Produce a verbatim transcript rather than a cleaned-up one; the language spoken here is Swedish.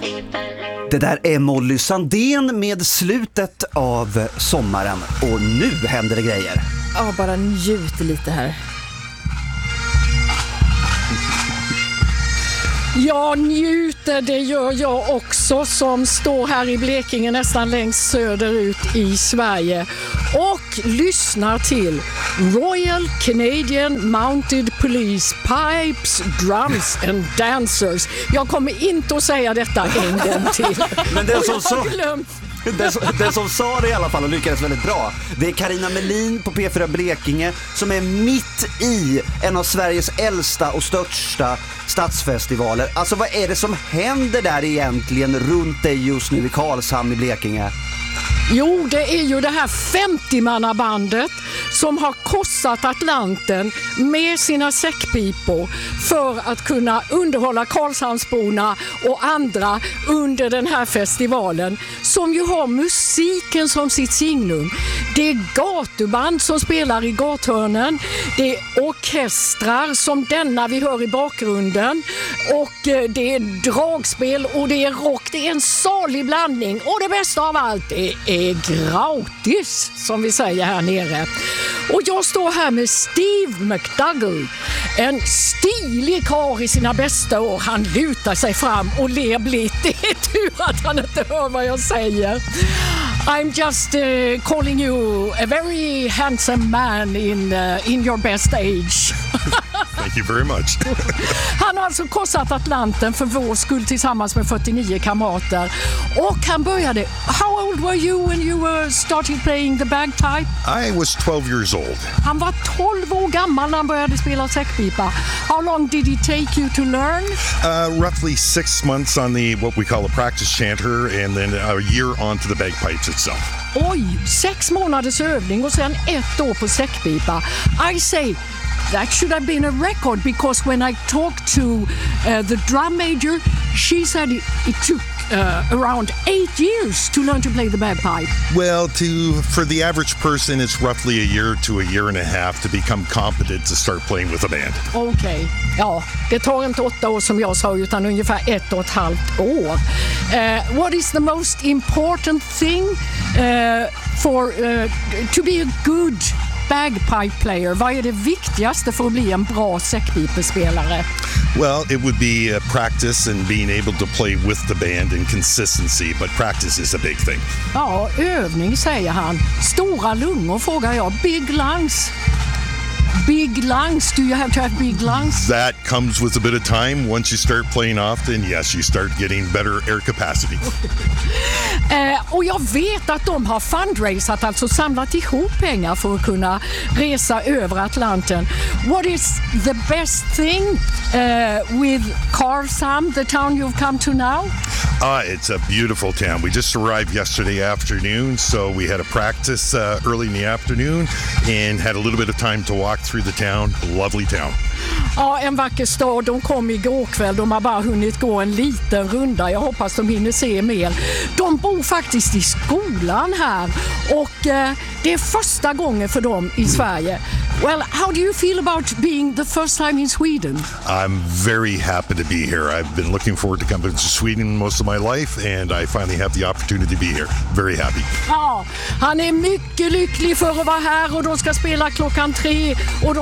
Det där är Molly Sandén med slutet av sommaren. Och nu händer det grejer. Ja, bara njut lite här. Jag njuter, det gör jag också, som står här i Blekinge nästan längst söderut i Sverige och lyssnar till Royal Canadian Mounted Police Pipes, Drums and Dancers. Jag kommer inte att säga detta en gång till. Men det är som så... Den som, den som sa det i alla fall och lyckades väldigt bra, det är Carina Melin på P fyra Blekinge som är mitt i en av Sveriges äldsta och största stadsfestivaler. Alltså vad är det som händer där egentligen runt dig just nu i Karlshamn i Blekinge? Jo, det är ju det här femtiomannabandet som har korsat Atlanten med sina säckpipor för att kunna underhålla Karlshamnsborna och andra under den här festivalen, som ju har musiken som sitt signum. Det är gatuband som spelar i gathörnen, det är orkestrar som denna vi hör i bakgrunden, och det är dragspel och det är rock. Det är en salig blandning, och det bästa av allt är är gratis, som vi säger här nere. Och jag står här med Steve McDougall, en stilig karl i sina bästa år. Han lutar sig fram och ler blitt. Det är tur att han inte hör vad jag säger. I'm just uh, calling you a very handsome man in, uh, in your best age. Thank you very much. Han har alltså korsat Atlanten för vår skull tillsammans med fyrtionio kamrater. Och han började... How old were you when you were started playing the bagpipe? I was twelve years old. Han var tolv år gammal när han började spela säckpipa. How long did it take you to learn? Uh, roughly six months on the what we call a practice chanter, and then a year onto the bagpipes itself. Oj, sex månaders övning och sen ett år på säckpipa. I say... That should have been a record, because when I talked to uh, the drum major, she said it, it took uh, around eight years to learn to play the bagpipe. Well, to for the average person, it's roughly a year to a year and a half to become competent to start playing with a band. Okej, okay. Ja, det tar inte åtta år som jag sa, utan ungefär ett och ett halvt år. Uh, what is the most important thing uh, for uh, to be a good bagpipe player? Vad är det viktigaste för att bli en bra säckpipespelare? Well, it would be uh, practice and being able to play with the band and consistency, but practice is a big thing. Ja, övning säger han. Stora lungor frågar jag. Big lungs. Big lungs. Do you have to have big lungs? That comes with a bit of time. Once you start playing often, yes, you start getting better air capacity. eh, och jag vet att de har fundraisat, alltså samlat ihop pengar för att kunna resa över Atlanten. What is the best thing uh, with Karlshamn, the town you've come to now? Uh, it's a beautiful town. We just arrived yesterday afternoon, so we had a practice uh, early in the afternoon and had a little bit of time to walk through the town. Lovely town. Ja, en vacker stad. De kom igår kväll. De har bara hunnit gå en liten runda. Jag hoppas de hinner se mer. De bor faktiskt i skolan här. Och eh, det är första gången för dem i Sverige. Well, how do you feel about being the first time in Sweden? I'm very happy to be here. I've been looking forward to coming to Sweden most of my life, and I finally have the opportunity to be here. Very happy. Ja, han är mycket lycklig för att vara här, och de ska spela klockan tre. Och de